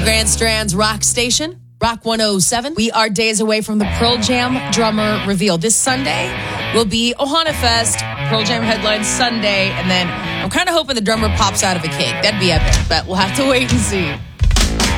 Grand Strand's Rock Station, Rock 107. We are days away from the Pearl Jam drummer reveal. This Sunday will be Ohana Fest. Pearl Jam headlines Sunday. And then I'm kind of hoping the drummer pops out of a cake. That'd be epic, but we'll have to wait and see.